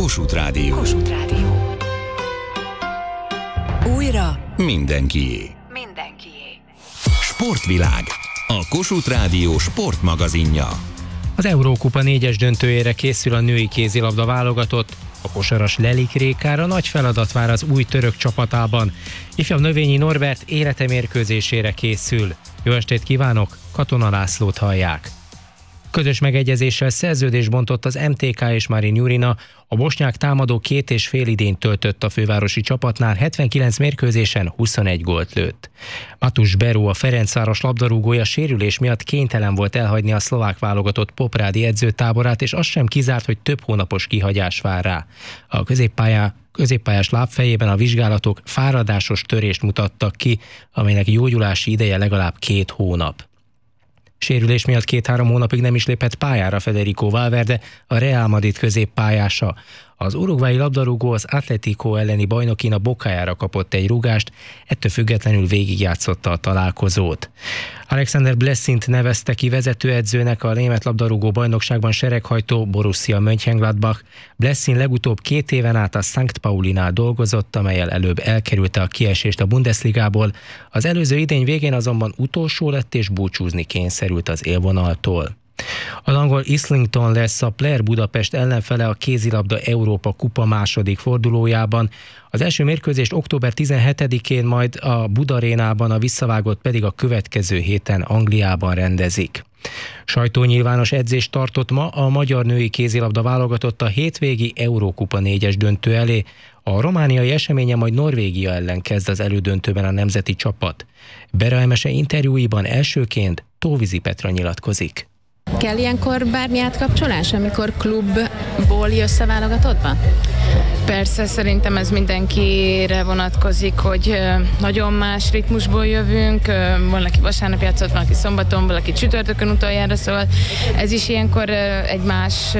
Kossuth Rádió. Kossuth Rádió. Újra mindenkié. mindenkié. Sportvilág. A Kossuth Rádió sportmagazinja. Az Eurókupa 4-es döntőjére készül a női kézilabda válogatott. A kosaras Lelik Rékára nagy feladat vár az új török csapatában. Ifjabb Növényi Norbert élete mérkőzésére készül. Jó estét kívánok, Katona Lászlót hallják. Közös megegyezéssel szerződést bontott az MTK és Marin Jurina. A bosnyák támadó 2,5 idényt töltött a fővárosi csapatnál, 79 mérkőzésen 21 gólt lőtt. Matus Beró, a Ferencváros labdarúgója sérülés miatt kénytelen volt elhagyni a szlovák válogatott poprádi edzőtáborát, és az sem kizárt, hogy több hónapos kihagyás vár rá. A középpályás lábfejében a vizsgálatok fáradásos törést mutattak ki, amelynek gyógyulási ideje legalább 2 hónap. Sérülés miatt 2-3 hónapig nem is lépett pályára Federico Valverde, a Real Madrid középpályása. Az uruguayi labdarúgó az Atlético elleni bajnokin a bokájára kapott egy rúgást, ettől függetlenül végigjátszotta a találkozót. Alexander Blessint nevezte ki vezetőedzőnek a német labdarúgó bajnokságban sereghajtó Borussia Mönchengladbach. Blessin legutóbb 2 éven át a St. Paulinál dolgozott, amellyel előbb elkerülte a kiesést a Bundesligából. Az előző idény végén azonban utolsó lett és búcsúzni kényszerült az élvonaltól. Az angol Islington lesz a Player Budapest ellenfele a kézilabda Európa kupa második fordulójában. Az első mérkőzést október 17-én, majd a Budarénában, a visszavágott pedig a következő héten Angliában rendezik. Sajtónyilvános edzést tartott ma a magyar női kézilabda válogatott a hétvégi Eurókupa 4-es döntő elé. A romániai eseménye majd Norvégia ellen kezd az elődöntőben a nemzeti csapat. Bera Emese interjúiban elsőként Tóvizi Petra nyilatkozik. Kell ilyenkor bármi átkapcsolás, amikor klubból jössz a válogatottba? Persze, szerintem ez mindenkire vonatkozik, hogy nagyon más ritmusból jövünk, valaki vasárnap játszott, valaki szombaton, valaki csütörtökön utoljára, szóval ez is ilyenkor egy más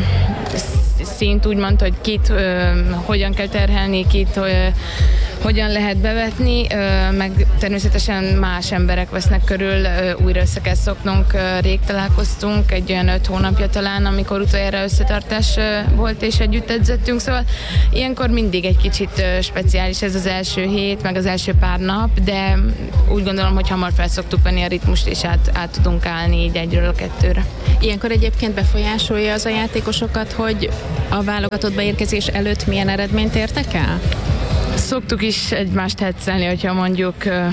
szint, úgymond, hogy kit hogyan kell terhelni, kit hogyan lehet bevetni, meg természetesen más emberek vesznek körül, újra össze kell szoknunk, rég találkoztunk, egy olyan 5 hónapja talán, amikor utoljára összetartás volt és együtt edzettünk, szóval ilyenkor mindig egy kicsit speciális ez az első hét, meg az első pár nap, de úgy gondolom, hogy hamar fel szoktuk venni a ritmust, és át tudunk állni így 1-ről 2-re. Ilyenkor egyébként befolyásolja az a játékosokat, hogy a válogatottba érkezés előtt milyen eredményt értek el? Szoktuk is egymást hetszelni, hogyha mondjuk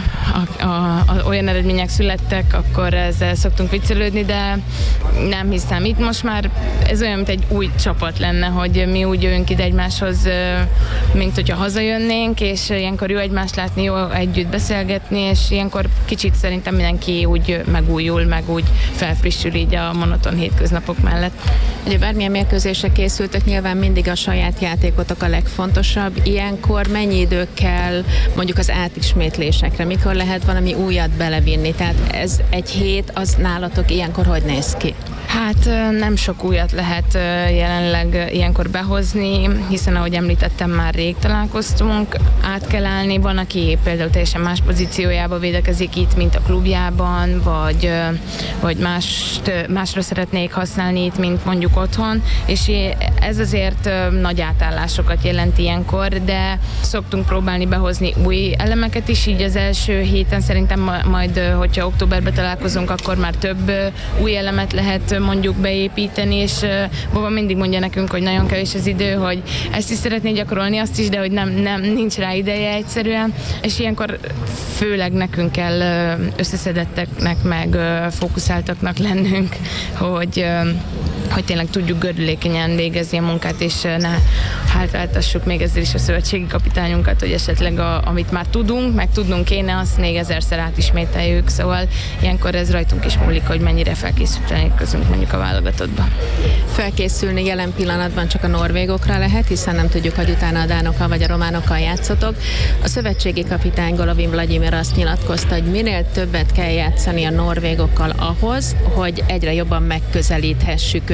olyan eredmények születtek, akkor ezzel szoktunk viccelődni, de nem hiszem. Itt most már ez olyan, mint egy új csapat lenne, hogy mi úgy jövünk ide egymáshoz, mint hogyha hazajönnénk, és ilyenkor jó egymást látni, jó együtt beszélgetni, és ilyenkor kicsit szerintem mindenki úgy megújul, meg úgy felfrissül így a monoton hétköznapok mellett. Ugye bármilyen mérkőzésre készültek, nyilván mindig a saját játékotok a legfontosabb. Ilyenkor mennyi idő kell mondjuk az átismétlésekre? Mikor lehet valami újat belevinni? Tehát ez egy hét, az nálatok ilyenkor hogy néz ki? Hát nem sok újat lehet jelenleg ilyenkor behozni, hiszen ahogy említettem, már rég találkoztunk, át kell állni, van, aki például teljesen más pozíciójába védekezik itt, mint a klubjában, vagy másra szeretnék használni itt, mint mondjuk otthon, és ez azért nagy átállásokat jelent ilyenkor, de szoktunk próbálni behozni új elemeket is, így az első héten szerintem majd, hogyha októberben találkozunk, akkor már több új elemet lehet mondjuk beépíteni, és Boba mindig mondja nekünk, hogy nagyon kevés az idő, hogy ezt is szeretné gyakorolni, azt is, de hogy nincs rá ideje egyszerűen, és ilyenkor főleg nekünk kell összeszedetteknek, meg fókuszáltaknak lennünk, hogy tényleg tudjuk gördülékenyen végezni a munkát, és ne hátráltassuk még ezzel is a szövetségi kapitányunkat, hogy esetleg amit már tudunk, meg tudnunk kéne, azt még 1000-szer átismételjük, szóval ilyenkor ez rajtunk is múlik, hogy mennyire felkészülteni közünk mondjuk a válogatottba. Felkészülni jelen pillanatban csak a norvégokra lehet, hiszen nem tudjuk, hogy utána a dánokkal vagy a románokkal játszotok. A szövetségi kapitány Golovin Vladimir azt nyilatkozta, hogy minél többet kell játszani a norvégokkal ahhoz, hogy egyre jobban megközelíthessük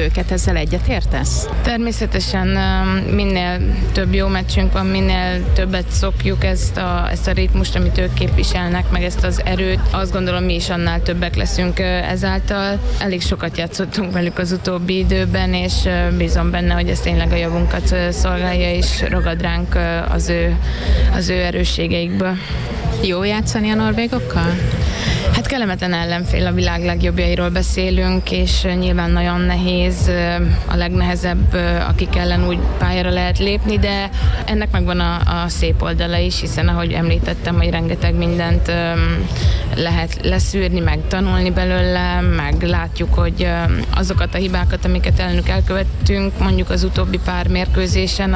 őket, ezzel egyetértesz? Természetesen minél több jó meccsünk van, minél többet szokjuk ezt a ritmust, amit ők képviselnek, meg ezt az erőt. Azt gondolom, mi is annál többek leszünk ezáltal. Elég sokat játszottunk velük az utóbbi időben, és bízom benne, hogy ez tényleg a javunkat szolgálja, és ragad ránk az ő erősségeikből. Jó játszani a norvégokkal? Hát kellemetlen ellenfél, a világ legjobbjairól beszélünk, és nyilván nagyon nehéz, a legnehezebb, akik ellen úgy pályára lehet lépni, de ennek megvan a szép oldala is, hiszen ahogy említettem, hogy rengeteg mindent lehet leszűrni, meg tanulni belőle, meg látjuk, hogy azokat a hibákat, amiket ellenük elkövettünk, mondjuk az utóbbi pár mérkőzésen,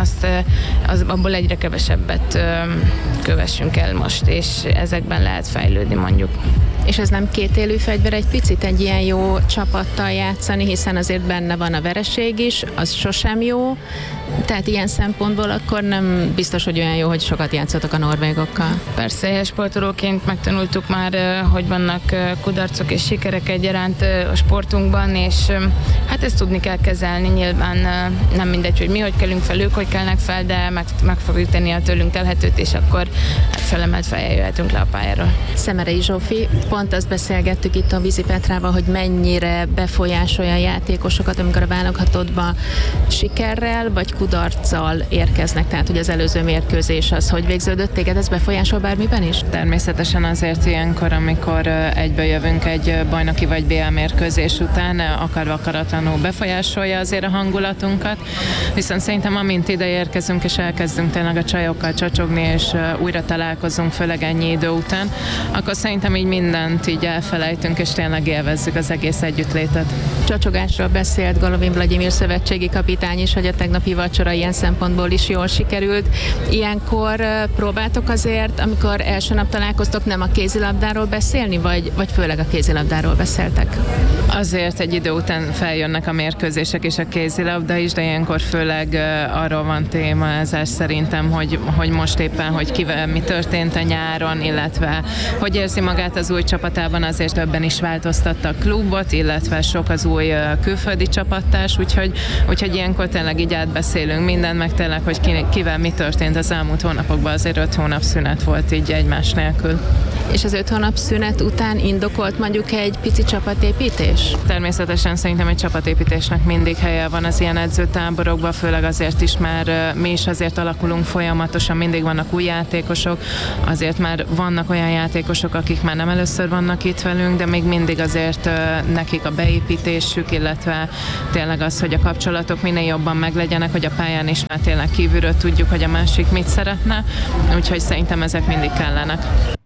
abból egyre kevesebbet kövessünk el most, és ezekben lehet fejlődni mondjuk. És ez nem kétélű fegyver egy picit egy ilyen jó csapattal játszani, hiszen azért benne van a vereség is, az sosem jó, tehát ilyen szempontból akkor nem biztos, hogy olyan jó, hogy sokat játszotok a norvégokkal. Persze, sportolóként megtanultuk már, hogy vannak kudarcok és sikerek egyaránt a sportunkban, és hát ezt tudni kell kezelni, nyilván nem mindegy, hogy mi hogy kelünk fel, ők hogy kelnek fel, de meg fogjuk tenni a tőlünk telhetőt, és akkor felemelt fejjel jöhetünk le a pályára. Szemerei Zsófi, pont azt beszélgettük itt a Vizi Petrával, hogy mennyire befolyásolja a játékosokat, amikor a válogatottba sikerrel vagy kudarccal érkeznek, tehát hogy az előző mérkőzés az hogy végződött, téged ez befolyásol bármiben is? Természetesen azért ilyenkor, amikor egybe jövünk egy bajnoki vagy BL mérkőzés után, akarva akaratlanul befolyásolja azért a hangulatunkat, viszont szerintem amint ide érkezünk és elkezdünk tényleg a csajokkal csacsogni és újra találkozunk, főleg ennyi idő után, akkor szerintem így mindent így elfelejtünk és tényleg élvezzük az egész együttlétet. Csacsogásról beszélt Golovin Vladimir szövetségi kapitány is, hogy a tegnapi vacsora ilyen szempontból is jól sikerült. Ilyenkor próbáltok azért, amikor első nap találkoztok, nem a kézilabdáról beszélni, vagy főleg a kézilabdáról beszéltek? Azért egy idő után feljönnek a mérkőzések és a kézilabda is, de ilyenkor főleg arról van témázás szerintem, hogy most éppen, hogy kivel mi történt a nyáron, illetve hogy érzi magát az új csapatában, azért többen is változtatta a klubot, illetve sok az új külföldi csapattárs, úgyhogy ilyenkor tényleg így átbeszélünk mindent, meg tényleg, hogy kivel mi történt az elmúlt hónapokban, azért 5 hónap szünet volt így egymás nélkül. És az 5 hónap szünet után indokolt mondjuk egy pici csapatépítés? Természetesen szerintem egy csapatépítésnek mindig helye van az ilyen edzőtáborokban, főleg azért is, mert mi is azért alakulunk folyamatosan, mindig vannak új játékosok, azért már vannak olyan játékosok, akik már nem először vannak itt velünk, de még mindig azért nekik a beépítésük, illetve tényleg az, hogy a kapcsolatok minél jobban meglegyenek, hogy a pályán is már tényleg kívülről tudjuk, hogy a másik mit szeretne, úgyhogy szerintem ezek mindig kellenek.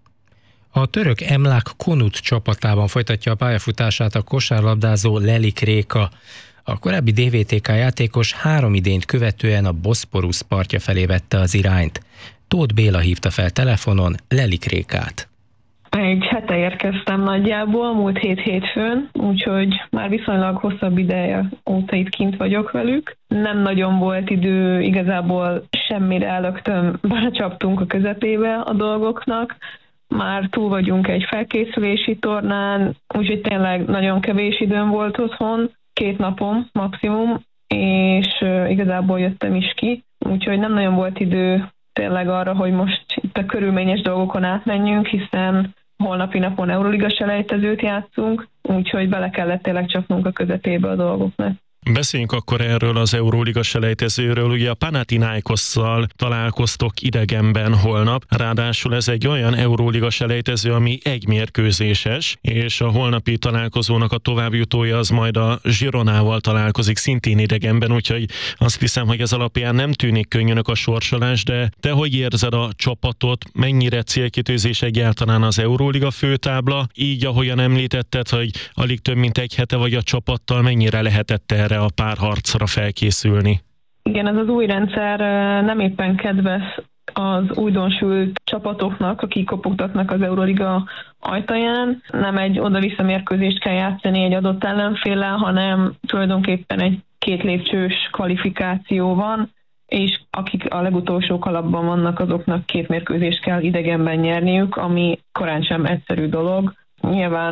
A török Emlák Konut csapatában folytatja a pályafutását a kosárlabdázó Lelik Réka. A korábbi DVTK játékos 3 idényt követően a Boszporusz partja felé vette az irányt. Tóth Béla hívta fel telefonon Lelik Rékát. Egy hete érkeztem nagyjából, múlt hétfőn, úgyhogy már viszonylag hosszabb ideje óta itt kint vagyok velük. Nem nagyon volt idő, igazából semmire elögtön belecsaptunk a közepébe a dolgoknak. Már túl vagyunk egy felkészülési tornán, úgyhogy tényleg nagyon kevés időm volt otthon, 2 napom maximum, és igazából jöttem is ki, úgyhogy nem nagyon volt idő tényleg arra, hogy most itt a körülményes dolgokon átmenjünk, hiszen holnapi napon Euroliga selejtezőt játszunk, úgyhogy bele kellett tényleg csapnunk a közepébe a dolgoknak. Beszéljünk akkor erről az Euróliga selejtezőről. Ugye a Panathinaikosszal találkoztok idegenben holnap, ráadásul ez egy olyan Euróliga selejtező, ami egy mérkőzéses, és a holnapi találkozónak a továbbjutója az majd a Gironával találkozik szintén idegenben, úgyhogy azt hiszem, hogy ez alapján nem tűnik könnyűnek a sorsolás, de te hogy érzed a csapatot, mennyire célkitűzés egyáltalán az Euróliga főtábla, így ahogyan említetted, hogy alig több mint egy hete vagy a csapattal, mennyire lehetett erre a párharcra felkészülni? Igen, ez az új rendszer nem éppen kedves az újdonsült csapatoknak, akik kopogtatnak az Euroliga ajtaján. Nem egy oda-vissza mérkőzést kell játszani egy adott ellenféllel, hanem tulajdonképpen egy 2 lépcsős kvalifikáció van, és akik a legutolsó kalapban vannak, azoknak 2 mérkőzést kell idegenben nyerniük, ami korán sem egyszerű dolog. Nyilván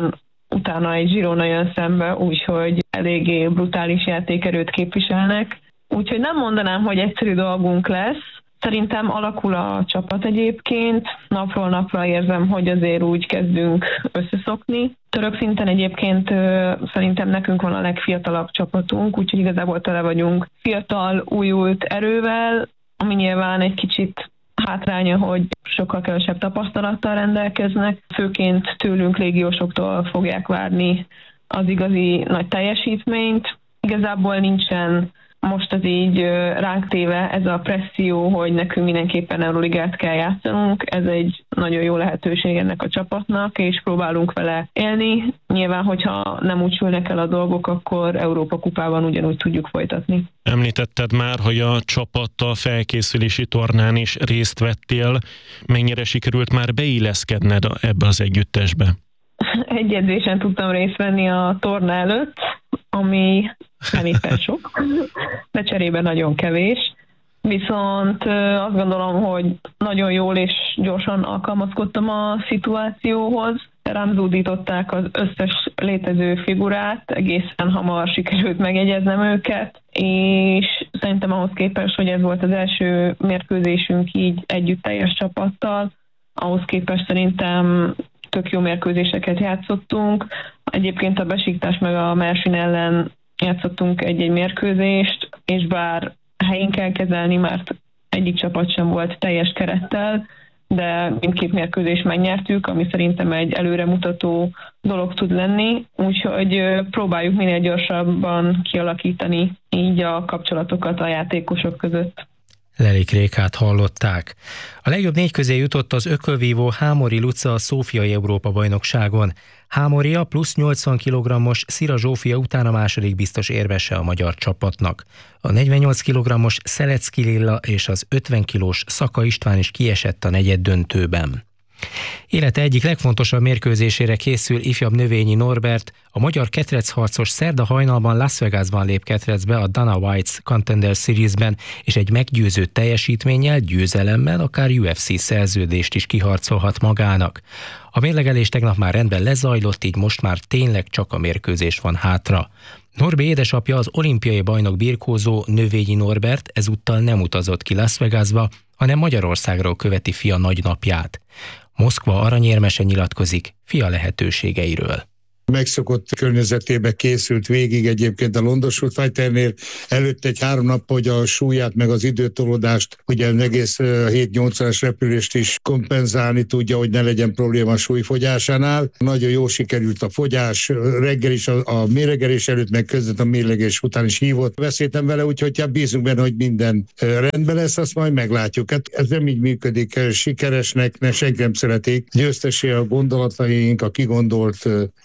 utána egy Girona jön szembe, úgyhogy eléggé brutális játékerőt képviselnek. Úgyhogy nem mondanám, hogy egyszerű dolgunk lesz. Szerintem alakul a csapat egyébként. Napról napra érzem, hogy azért úgy kezdünk összeszokni. Török szinten egyébként szerintem nekünk van a legfiatalabb csapatunk, úgyhogy igazából tele vagyunk fiatal, újult erővel, ami nyilván egy kicsit hátránya, hogy sokkal kevesebb tapasztalattal rendelkeznek. Főként tőlünk légiósoktól fogják várni az igazi nagy teljesítményt. Igazából nincsen most az így ránk téve ez a presszió, hogy nekünk mindenképpen Euroligát kell játszanunk. Ez egy nagyon jó lehetőség ennek a csapatnak, és próbálunk vele élni. Nyilván, hogyha nem úgy sülnek el a dolgok, akkor Európa kupában ugyanúgy tudjuk folytatni. Említetted már, hogy a csapattal felkészülési tornán is részt vettél. Mennyire sikerült már beilleszkedned ebbe az együttesbe? Egy edzésen tudtam részt venni a torna előtt, ami nem éppen sok, de cserében nagyon kevés. Viszont azt gondolom, hogy nagyon jól és gyorsan alkalmazkodtam a szituációhoz. Rám zúdították az összes létező figurát, egészen hamar sikerült megjegyeznem őket, és szerintem ahhoz képest, hogy ez volt az első mérkőzésünk így együtt teljes csapattal, ahhoz képest szerintem tök jó mérkőzéseket játszottunk. Egyébként a Besiktas meg a Mersin ellen játszottunk egy-egy mérkőzést, és bár helyén kell kezelni, mert egyik csapat sem volt teljes kerettel, de mindkét mérkőzést megnyertük, ami szerintem egy előremutató dolog tud lenni, úgyhogy próbáljuk minél gyorsabban kialakítani így a kapcsolatokat a játékosok között. Lelik Rékát hallották. A legjobb 4 közé jutott az ökölvívó Hámori Luca a Szófiai Európa-bajnokságon. Hámori a plusz 80 kg-os Szira Zsófia után a második biztos érmese a magyar csapatnak. A 48 kg-os Szelecki Lilla és az 50 kg-s Szaka István is kiesett a negyeddöntőben. Élete egyik legfontosabb mérkőzésére készül ifjabb Növényi Norbert. A magyar ketrecharcos szerda hajnalban Las Vegasban lép ketrecbe a Dana White's Contender Series-ben, és egy meggyőző teljesítménnyel, győzelemmel akár UFC szerződést is kiharcolhat magának. A mérlegelés tegnap már rendben lezajlott, így most már tényleg csak a mérkőzés van hátra. Norbi édesapja, az olimpiai bajnok birkózó Növényi Norbert ezúttal nem utazott ki Las Vegasba, hanem Magyarországról követi fia nagynapját. Moszkva aranyérmese nyilatkozik fia lehetőségeiről. Megszokott környezetébe készült végig egyébként a London Shoot Fighternél. Előtt egy 3 nap, hogy a súlyát meg az időtolódást, ugye az egész 7-8-as repülést is kompenzálni tudja, hogy ne legyen probléma a súlyfogyásánál. Nagyon jól sikerült a fogyás, reggel is, a méregelés előtt, meg között a mérlegelés után is hívott. Beszéltem vele, úgyhogy bízunk benne, hogy minden rendben lesz, azt majd meglátjuk. Hát ez nem így működik, sikeresnek, senki nem szeretik. Győztesé a gondolataink, a kigondolt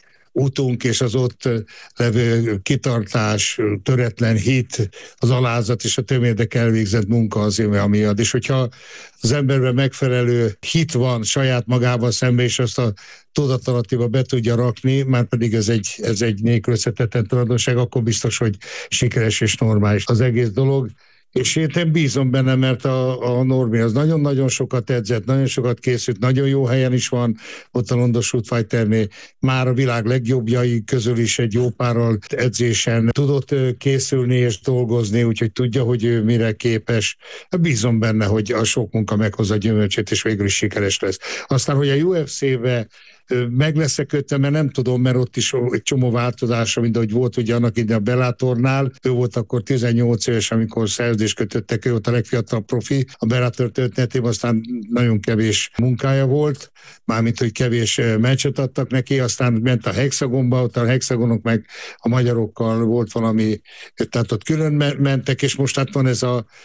utunk és az ott levő kitartás, töretlen hit, az alázat és a tömérdek elvégzett munka azért, amiatt. És hogyha az emberben megfelelő hit van saját magával szembe, és azt a tudatalattiba be tudja rakni, már pedig ez egy nélkülözhetetlen tulajdonság, akkor biztos, hogy sikeres és normális az egész dolog. És én bízom benne, mert a Norbi az nagyon-nagyon sokat edzett, nagyon sokat készült, nagyon jó helyen is van ott a London Shoot Fighternél. Már a világ legjobbjai közül is egy jó párral edzésen tudott készülni és dolgozni, úgyhogy tudja, hogy ő mire képes. Bízom benne, hogy a sok munka meghozza gyümölcsét, és végül is sikeres lesz. Aztán, hogy a UFC-be meg lesz-e kötve, mert nem tudom, mert ott is egy csomó változása, mint ahogy volt ugye annak idején a Bellatornál. Ő volt akkor 18 éves, amikor szerződést kötöttek, ő volt a legfiatalabb profi. A Bellator történetében aztán nagyon kevés munkája volt, mármint, hogy kevés meccset adtak neki, aztán ment a Hexagonba, ott a Hexagonok meg a magyarokkal volt valami, tehát ott külön mentek, és most hát van ez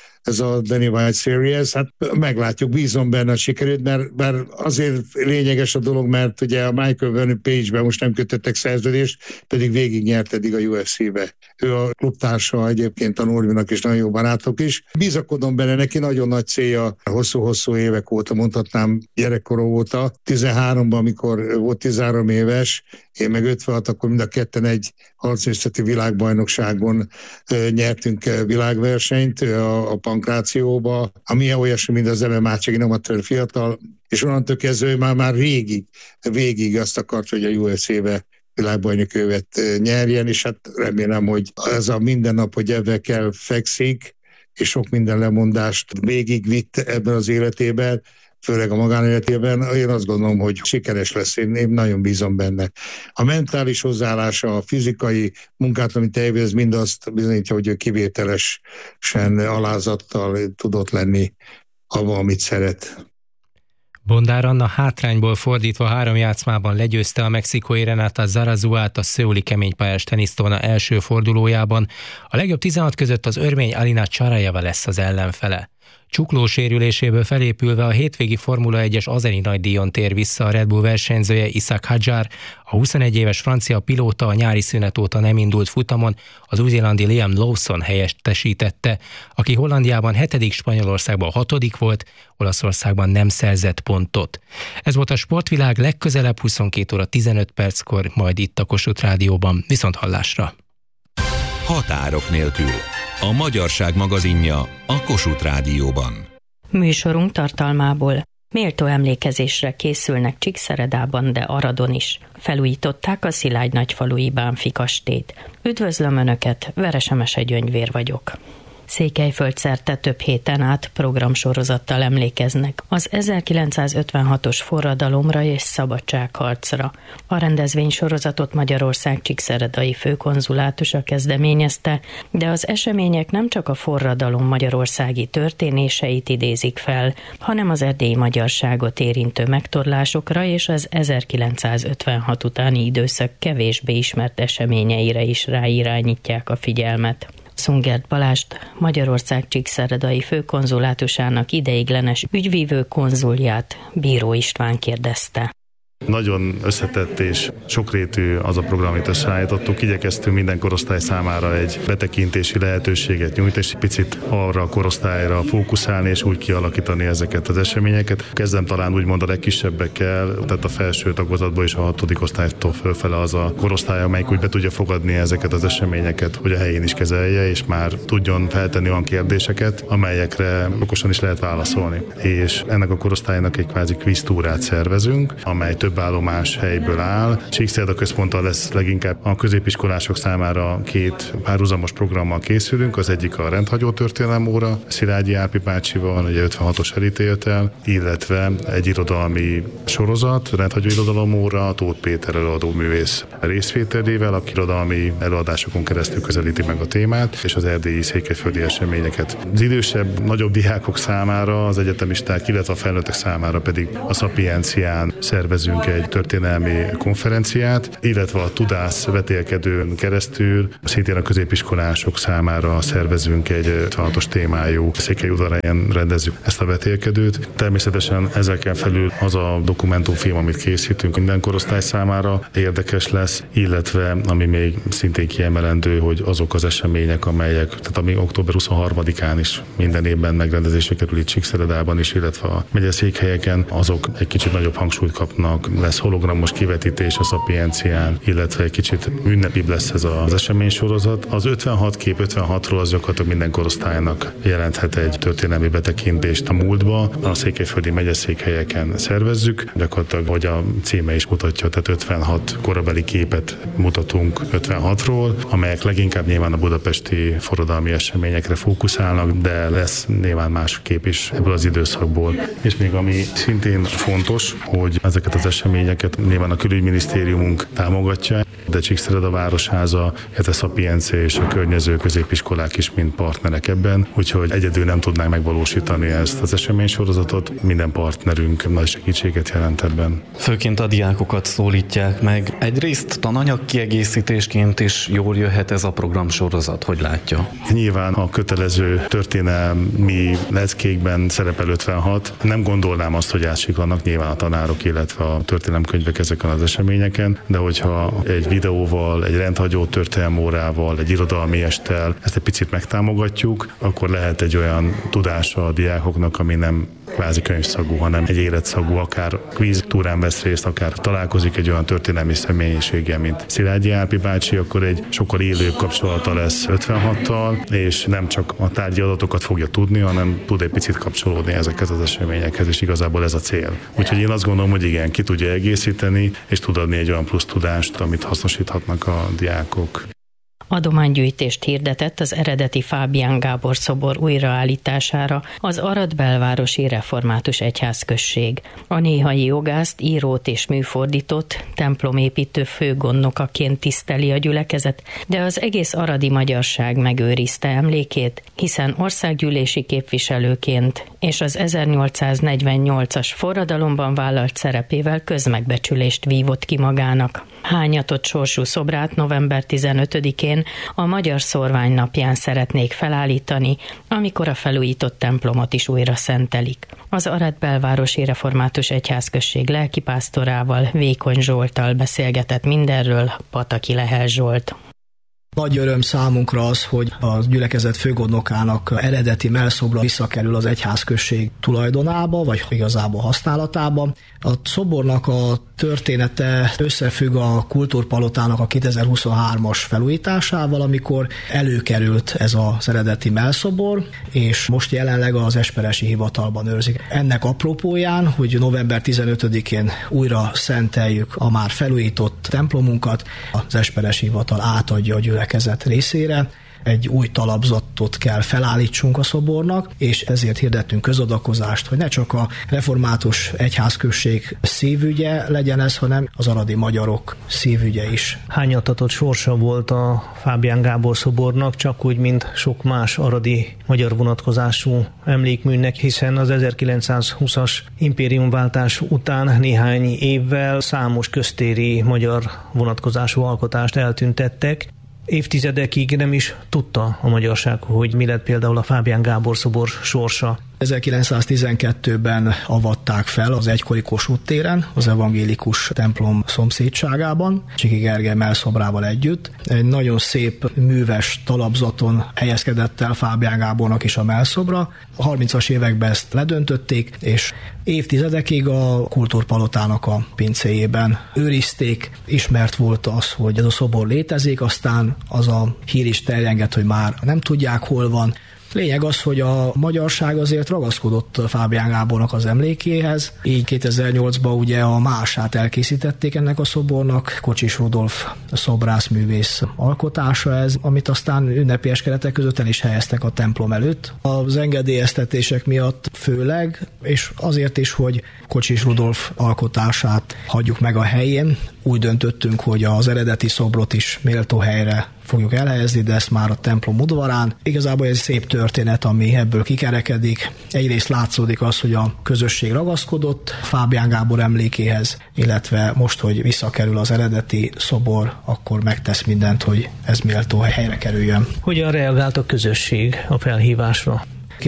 a Danny White Series, hát meglátjuk, bízom benne a sikerült, mert azért lényeges a dolog, mert ugye a Michael Vernon Page-ben most nem kötöttek szerződést, pedig végig nyert eddig a UFC-be. Ő a klubtársa egyébként a Norvinak, és nagyon jó barátok is. Bizakodom benne, neki nagyon nagy célja, hosszú-hosszú évek óta, mondhatnám gyerekkora óta, 13-ban, amikor volt 13 éves, én meg 56, akkor mind a ketten egy harcművészeti világbajnokságon nyertünk világversenyt a pankrációba, ami olyasmi, mint az MMA, csak én amatőr fiatal, és onnantól kezdve már végig azt akart, hogy a UFC-be világbajnokövet nyerjen, és hát remélem, hogy ez a minden nap, hogy ebben kell fekszik, és sok minden lemondást végigvitt ebben az életében, főleg a magánéletében, én azt gondolom, hogy sikeres lesz, én nagyon bízom benne. A mentális hozzáállása, a fizikai munkát, amit elvégez, mind azt bizonyítja, hogy ő kivételesen alázattal tudott lenni abban, amit szeret. Bondár Anna hátrányból fordítva 3 játszmában legyőzte a mexikói Renata Zarazuát a szöuli keménypályás tenisztorna első fordulójában. A legjobb 16 között az örmény Alina Csarajeva lesz az ellenfele. Csukló sérüléséből felépülve a hétvégi Formula 1-es azeri nagydíjon tér vissza a Red Bull versenyzője Isaac Hadjar. A 21 éves francia pilóta a nyári szünet óta nem indult futamon, az új-zélandi Liam Lawson helyettesítette, aki Hollandiában 7., Spanyolországban 6. volt, Olaszországban nem szerzett pontot. Ez volt a Sportvilág, legközelebb 22 óra 15 perckor, majd itt a Kossuth Rádióban. Viszonthallásra! Határok nélkül. A Magyarság magazinja a Kossuth Rádióban. Műsorunk tartalmából méltó emlékezésre készülnek Csíkszeredában, de Aradon is. Felújították a Szilágy-Nagyfalui Bánffy kastélyt. Üdvözlöm Önöket, Veresemese Gyöngyvér vagyok. Székelyföld szerte több héten át programsorozattal emlékeznek az 1956-os forradalomra és szabadságharcra. A rendezvénysorozatot Magyarország csíkszeredai főkonzulátusa kezdeményezte, de az események nem csak a forradalom magyarországi történéseit idézik fel, hanem az erdélyi magyarságot érintő megtorlásokra és az 1956 utáni időszak kevésbé ismert eseményeire is ráirányítják a figyelmet. Szungert Balást, Magyarország csíkszeredai főkonzulátusának ideiglenes ügyvívő konzulját Bíró István kérdezte. Nagyon összetett és sokrétű az a program, amit összeállítottuk. Igyekeztünk minden korosztály számára egy betekintési lehetőséget nyújtani, és picit arra a korosztályra fókuszálni, és úgy kialakítani ezeket az eseményeket. Kezdem talán úgymond a legkisebbekkel, tehát a felső tagozatból és a 6. osztálytól fölfele az a korosztály, amelyik úgy be tudja fogadni ezeket az eseményeket, hogy a helyén is kezelje, és már tudjon feltenni olyan kérdéseket, amelyekre okosan is lehet válaszolni. És ennek a korosztálynak egy kvázi kvíztúrát szervezünk, amely több állomás helyből áll. Csíkszereda központtal lesz leginkább a középiskolások számára 2 párhuzamos programmal készülünk. Az egyik a rendhagyó történelemóra, Szilágyi Árpi bácsival, ugye 56-os elítéltel, illetve egy irodalmi sorozat, rendhagyó irodalomóra, Tóth Péter előadóművész részvételével, aki irodalmi előadásokon keresztül közelíti meg a témát, és az erdélyi székelyföldi eseményeket. Az idősebb, nagyobb diákok számára, az egyetemisták, illetve a felnőttek számára pedig a Szapiencián szervezünk egy történelmi konferenciát, illetve a Tudász vetélkedőn keresztül szintén a középiskolások számára szervezünk egy 56-os témájú Székelyudvarhelyen rendezzük ezt a vetélkedőt. Természetesen ezeken felül az a dokumentumfilm, amit készítünk minden korosztály számára érdekes lesz, illetve ami még szintén kiemelendő, hogy azok az események, amelyek, tehát ami október 23-án is minden évben megrendezésre kerül itt Csíkszeredában is, illetve a megyeszékhelyeken, azok egy kicsit nagyobb hangsúlyt kapnak. Lesz hologramos kivetítés a Szapiencián, illetve egy kicsit ünnepibb lesz ez az eseménysorozat. Az 56 kép 56-ról az gyakorlatilag minden korosztálynak jelenthet egy történelmi betekintést a múltba. A székelyföldi megyeszékhelyeken szervezzük, gyakorlatilag, hogy a címe is mutatja, tehát 56 korabeli képet mutatunk 56-ról, amelyek leginkább nyilván a budapesti forradalmi eseményekre fókuszálnak, de lesz nyilván más kép is ebből az időszakból. És még ami szintén fontos, hogy ezeket az eseményeket nyilván a külügyminisztériumunk támogatja, de Csíkszereda Városháza, illetve Szapiencia és a környező középiskolák is mind partnerek ebben, úgyhogy egyedül nem tudnánk megvalósítani ezt az eseménysorozatot. Minden partnerünk nagy segítséget jelent ebben. Főként a diákokat szólítják meg. Egyrészt tananyag kiegészítésként is jól jöhet ez a programsorozat, hogy látja? Nyilván a kötelező történelmi leckékben szerepel 56. Nem gondolnám azt, hogy átsiklanak nyilván a tanárok, illetve a történelemkönyvek ezeken az eseményeken, de hogyha egy videóval, egy rendhagyó történelemórával, egy irodalmi esttel ezt egy picit megtámogatjuk, akkor lehet egy olyan tudása a diákoknak, ami nem kvázi könyvszagú, hanem egy életszagú, akár kvíztúrán vesz részt, akár találkozik egy olyan történelmi személyiséggel, mint Szilágyi Árpi bácsi, akkor egy sokkal élőbb kapcsolata lesz 56-tal, és nem csak a tárgyi adatokat fogja tudni, hanem tud egy picit kapcsolódni ezekhez az eseményekhez, és igazából ez a cél. Úgyhogy én azt gondolom, hogy igen, ki tudja egészíteni, és tud adni egy olyan plusz tudást, amit hasznosíthatnak a diákok. Adománygyűjtést hirdetett az eredeti Fábián Gábor szobor újraállítására az Arad belvárosi református egyházközség. A néhai jogászt, írót és műfordítót templomépítő főgondnokaként tiszteli a gyülekezet, de az egész aradi magyarság megőrizte emlékét, hiszen országgyűlési képviselőként és az 1848-as forradalomban vállalt szerepével közmegbecsülést vívott ki magának. Hányatott sorsú szobrát november 15-én a Magyar Szorvány napján szeretnék felállítani, amikor a felújított templomot is újra szentelik. Az Arad belvárosi református egyházközség lelkipásztorával, Vékony Zsolttal beszélgetett mindenről Pataki Lehel Zsolt. Nagy öröm számunkra az, hogy a gyülekezet főgondnokának eredeti mellszobra visszakerül az egyházközség tulajdonába, vagy igazából használatába. A szobornak a története összefügg a Kultúrpalotának a 2023-as felújításával, amikor előkerült ez az eredeti mellszobor, és most jelenleg az Esperesi Hivatalban őrzik. Ennek apropóján, hogy november 15-én újra szenteljük a már felújított templomunkat, az Esperesi Hivatal átadja a gyülekezet részére. Egy új talapzatot kell felállítsunk a szobornak, és ezért hirdettünk közadakozást, hogy ne csak a református egyházközség szívügye legyen ez, hanem az aradi magyarok szívügye is. Hányatatott sorsa volt a Fábián Gábor szobornak, csak úgy, mint sok más aradi magyar vonatkozású emlékműnek, hiszen az 1920-as impériumváltás után néhány évvel számos köztéri magyar vonatkozású alkotást eltüntettek. Évtizedekig nem is tudta a magyarság, hogy mi lett például a Fábián Gábor szobor sorsa. 1912-ben avatták fel az egykori Kossuth téren, az evangélikus templom szomszédságában, Csiki Gergely mellszobrával együtt. Egy nagyon szép, műves talapzaton helyezkedett el Fábián Gábornak is a mellszobra. A 30-as években ezt ledöntötték, és évtizedekig a Kultúrpalotának a pincéjében őrizték. Ismert volt az, hogy ez a szobor létezik, aztán az a hír is terjengett, hogy már nem tudják, hol van. Lényeg az, hogy a magyarság azért ragaszkodott Fábián Gábornak az emlékéhez. Így 2008-ban ugye a mását elkészítették ennek a szobornak, Kocsis Rudolf szobrászművész alkotása ez, amit aztán ünnepélyes keretek között el is helyeztek a templom előtt. Az engedélyeztetések miatt főleg, és azért is, hogy Kocsis Rudolf alkotását hagyjuk meg a helyén. Úgy döntöttünk, hogy az eredeti szobrot is méltó helyre fogjuk elhelyezni, de ezt már a templom udvarán. Igazából ez egy szép történet, ami ebből kikerekedik. Egyrészt látszódik az, hogy a közösség ragaszkodott Fábián Gábor emlékéhez, illetve most, hogy visszakerül az eredeti szobor, akkor megtesz mindent, hogy ez méltó helyre kerüljön. Hogyan reagált a közösség a felhívásra?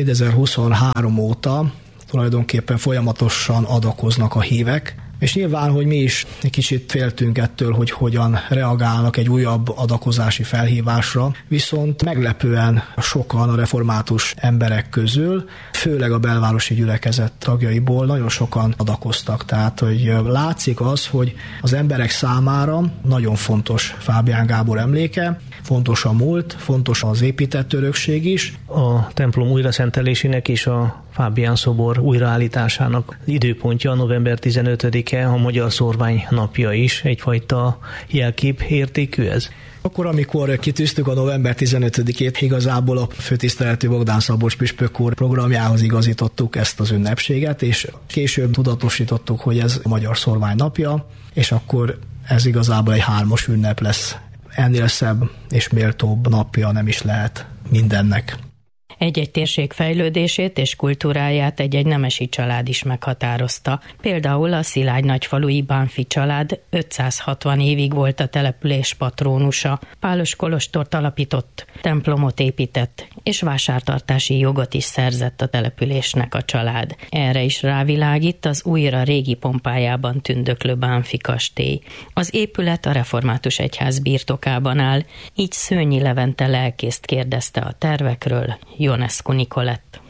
2023 óta tulajdonképpen folyamatosan adakoznak a hívek, és nyilván, hogy mi is egy kicsit féltünk ettől, hogy hogyan reagálnak egy újabb adakozási felhívásra, viszont meglepően sokan a református emberek közül, főleg a belvárosi gyülekezet tagjaiból nagyon sokan adakoztak. Tehát, hogy látszik az, hogy az emberek számára nagyon fontos Fábián Gábor emléke, fontos a múlt, fontos az épített örökség is. A templom újraszentelésének és a Fábián szobor újraállításának időpontja november 15-e, a Magyar Szorvány napja is, egyfajta jelkép értékű ez? Akkor, amikor kitűztük a november 15-ét, igazából a főtiszteletű Bogdán Szabolcs püspök úr programjához igazítottuk ezt az ünnepséget, és később tudatosítottuk, hogy ez a Magyar Szorvány napja, és akkor ez igazából egy 3-as ünnep lesz. Ennél szebb és méltóbb napja nem is lehet mindennek. Egy-egy térség fejlődését és kultúráját egy-egy nemesi család is meghatározta. Például a Szilágy nagyfalui Bánffy család 560 évig volt a település patrónusa. Pálos kolostort alapított, templomot épített, és vásártartási jogot is szerzett a településnek a család. Erre is rávilágít az újra régi pompájában tündöklő Bánffy kastély. Az épület a református egyház birtokában áll, így Szőnyi Levente lelkészt kérdezte a tervekről, Ionescu Nikolett.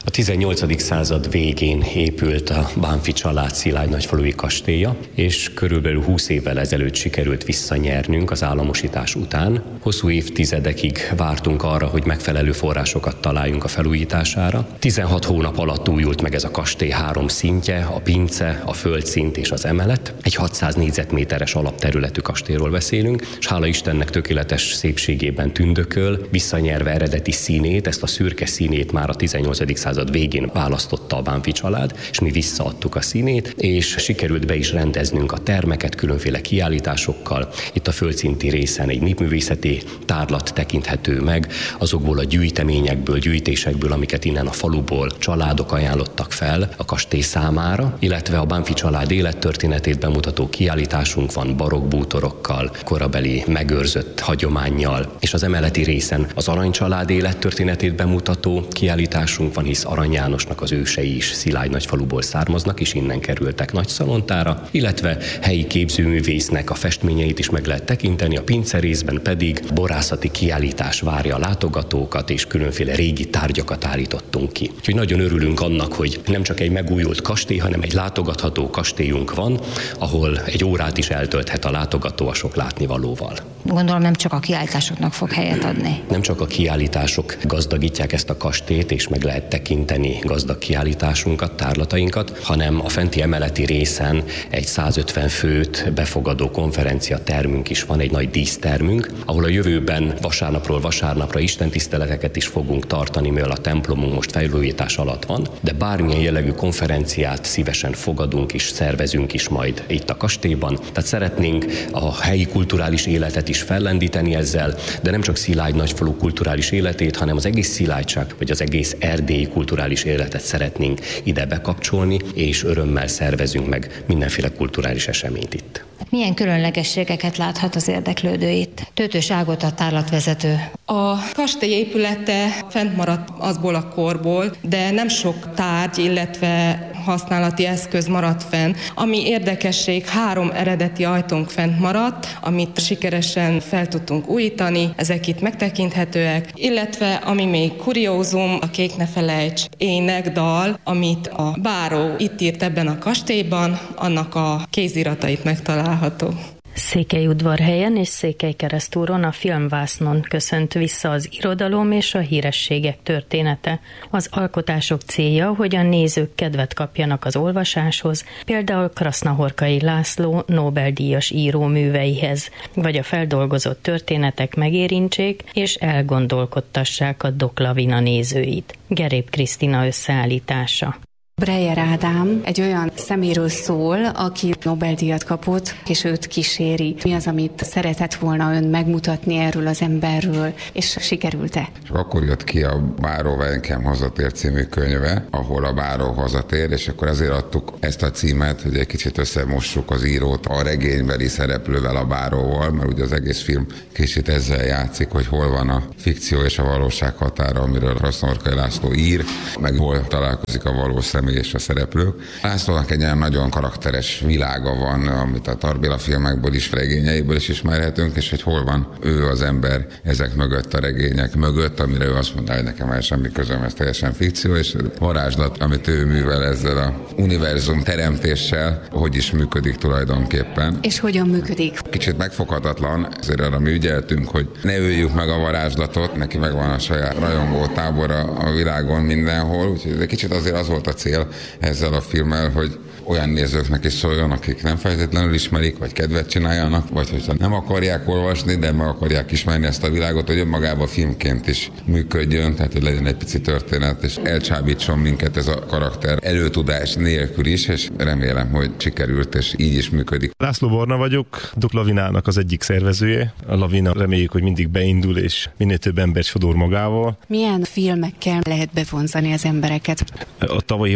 A 18. század végén épült a Bánffy család szilágynagyfalui kastélya, és körülbelül 20 évvel ezelőtt sikerült visszanyernünk az államosítás után. Hosszú évtizedekig vártunk arra, hogy megfelelő forrásokat találjunk a felújítására. 16 hónap alatt újult meg ez a kastély 3 szintje, a pince, a földszint és az emelet. Egy 600 négyzetméteres alapterületű kastélyról beszélünk, és hála Istennek tökéletes szépségében tündököl, visszanyerve eredeti színét, ezt a szürke színét már a 18. század végén választotta a Bánffy család, és mi visszaadtuk a színét, és sikerült be is rendeznünk a termeket különféle kiállításokkal. Itt a földszinti részen egy népművészeti tárlat tekinthető meg, azokból a gyűjteményekből, gyűjtésekből, amiket innen a faluból családok ajánlottak fel a kastély számára, illetve a Bánffy család élettörténetét bemutató kiállításunk van barokk bútorokkal, korabeli megőrzött hagyománnyal, és az emeleti részen az Arany család élettörténetét bemutató kiállításunk van, hisz Arany Jánosnak az ősei is Szilágynagyfaluból származnak, és innen kerültek Nagyszalontára, illetve helyi képzőművésznek a festményeit is meg lehet tekinteni, a pince részben pedig borászati kiállítás várja a látogatókat, és különféle régi tárgyakat állítottunk ki. Úgyhogy nagyon örülünk annak, hogy nem csak egy megújult kastély, hanem egy látogatható kastélyunk van, ahol egy órát is eltölthet a látogató a sok látnivalóval. Gondolom nem csak a kiállításoknak fog helyet adni. Nem csak a kiállítások gazdagítják ezt a kastélyt, és meg lehet tekinteni gazdag kiállításunkat, tárlatainkat, hanem a fenti emeleti részen egy 150 főt befogadó konferenciatermünk is van, egy nagy dísztermünk, ahol a jövőben vasárnapról vasárnapra istentiszteleteket is fogunk tartani, mivel a templomunk most felújítás alatt van, de bármilyen jellegű konferenciát szívesen fogadunk és szervezünk is majd itt a kastélyban. Tehát szeretnénk a helyi kulturális életet is fellendíteni ezzel, de nem csak Szilágynagyfalu kulturális életét, hanem az egész Szilágyság, vagy az egész erdélyi kulturális életet szeretnénk ide bekapcsolni, és örömmel szervezünk meg mindenféle kulturális eseményt itt. Milyen különlegességeket láthat az érdeklődő itt? Tőtős Ágot, a tárlatvezető. A kastély épülete fent maradt azból a korból, de nem sok tárgy, illetve használati eszköz maradt fenn. Ami érdekesség, 3 eredeti ajtónk fent maradt, amit sikeresen fel tudtunk újítani, ezek itt megtekinthetőek, illetve ami még kuriózum, a Kék ne felejts énekdal, amit a báró itt írt ebben a kastélyban, annak a kéziratait megtalálható. Székelyudvarhelyen és Székelykeresztúron a filmvásznon köszönt vissza az irodalom és a hírességek története. Az alkotások célja, hogy a nézők kedvet kapjanak az olvasáshoz, például Krasznahorkai László Nobel-díjas író műveihez, vagy a feldolgozott történetek megérintsék és elgondolkodtassák a Doklavina nézőit. Gerép Krisztina összeállítása. Breyer Ádám egy olyan szeméről szól, aki Nobel-díjat kapott, és őt kíséri. Mi az, amit szeretett volna ön megmutatni erről az emberről, és sikerült-e? És akkor jött ki a Báró Wenkem hazatér című könyve, ahol a báró hazatér, és akkor ezért adtuk ezt a címet, hogy egy kicsit összemossuk az írót a regénybeli szereplővel, a báróval, mert ugye az egész film kicsit ezzel játszik, hogy hol van a fikció és a valóság határa, amiről Krasznahorkai László ír, meg hol találkozik a valós személy és a szereplők. Lászlónak egy olyan nagyon karakteres világa van, amit a Tarbéla filmekből is, regényeiből is ismerhetünk, és hogy hol van ő az ember ezek mögött, a regények mögött, amire ő azt mondta, hogy nekem el semmi közöm, ez teljesen fikció, és varázslat, amit ő művel ezzel a univerzum teremtéssel, hogy is működik tulajdonképpen. És hogyan működik? Kicsit megfoghatatlan, ezért arra mi ügyeltünk, hogy ne öljük meg a varázslatot, neki megvan a saját rajongó tábora a világon mindenhol, úgyhogy egy kicsit azért az volt a cél ezzel a filmmel, hogy olyan nézőknek is szóljon, akik nem feltétlenül ismerik, vagy kedvet csináljanak, vagy hogyha nem akarják olvasni, de meg akarják ismerni ezt a világot, hogy önmagában filmként is működjön, tehát hogy legyen egy pici történet, és elcsábítson minket ez a karakter előtudás nélkül is, és remélem, hogy sikerült, és így is működik. László Borna vagyok, Doklavinának az egyik szervezője. A Lavina reméljük, hogy mindig beindul, és minél több embert sodor magával. Milyen filmekkel lehet bevonzani az embereket? A tavalyihoz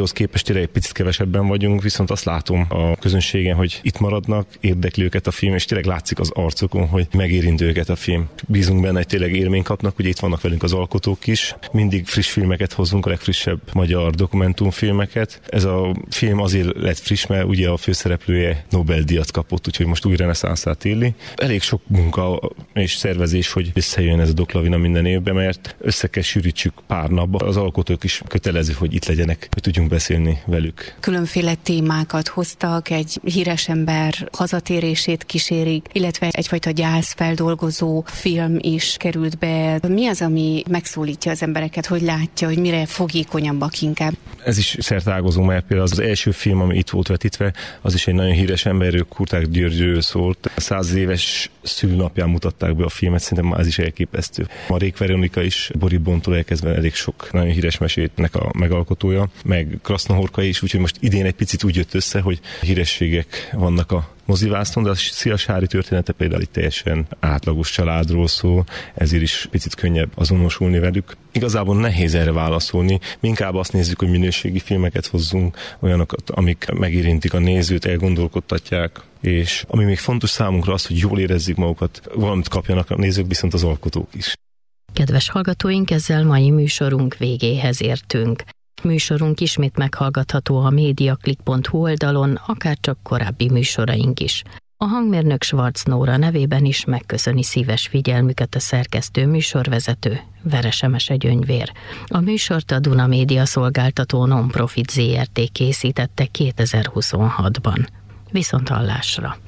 évadhoz képest tényleg egy picit kevesebben vagyunk, viszont azt látom a közönségen, hogy itt maradnak, érdekli őket a film, és tényleg látszik az arcokon, hogy megérint őket a film. Bízunk benne, hogy tényleg élményt kapnak, ugye itt vannak velünk az alkotók is. Mindig friss filmeket hozunk, a legfrissebb magyar dokumentumfilmeket. Ez a film azért lett friss, mert ugye a főszereplője Nobel-díjat kapott, úgyhogy most új reneszánszát éli. Elég sok munka és szervezés, hogy összejön ez a Doklavina minden évben, mert össze kell sűrítsük pár napba. Az alkotók is kötelező, hogy itt legyenek, hogy tudjunk beszélni velük. Különféle témákat hoztak, egy híres ember hazatérését kísérik, illetve egyfajta gyászfeldolgozó film is került be. Mi az, ami megszólítja az embereket, hogy látja, hogy mire fogékonyabbak inkább? Ez is szertágozó, mert például az első film, ami itt volt vetítve, az is egy nagyon híres emberről, Kurták Györgyről szólt. 100 éves szülnapján mutatták be a filmet, szerintem ez is elképesztő. Marék Veronika is, Boribontól elkezdve elég sok nagyon híres mesétnek a megalkotója, meg Krasznahorka is, úgyhogy most idén egy picit úgy jött össze, hogy hírességek vannak a mozivászton, de a Szilas-Hári története például itt teljesen átlagos családról szól, ezért is picit könnyebb azonosulni velük. Igazából nehéz erre válaszolni, mi inkább azt nézzük, hogy minőségi filmeket hozzunk, olyanokat, amik megérintik a nézőt, elgondolkodtatják, és ami még fontos számunkra az, hogy jól érezzék magukat, valamit kapjanak a nézők, viszont az alkotók is. Kedves hallgatóink, ezzel mai műsorunk végéhez értünk. Műsorunk ismét meghallgatható a mediaclick.hu oldalon, akárcsak korábbi műsoraink is. A hangmérnök Schwarz Nóra nevében is megköszöni szíves figyelmüket a szerkesztő műsorvezető, Veresemese Gyöngyvér. A műsort a Duna Média szolgáltató Non-Profit Zrt. Készítette 2026-ban. Viszonthallásra!